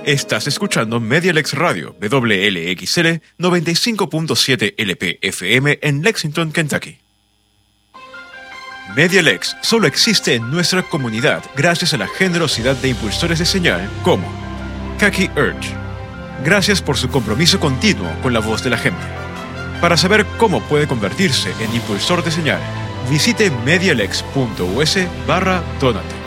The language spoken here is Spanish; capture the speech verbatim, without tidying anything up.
Estás escuchando Medialex Radio, W L X L noventa y cinco punto siete L P F M en Lexington, Kentucky. Medialex solo existe en nuestra comunidad gracias a la generosidad de impulsores de señal como Kaki Urge. Gracias por su compromiso continuo con la voz de la gente. Para saber cómo puede convertirse en impulsor de señal, visite medialex punto u s barra donate.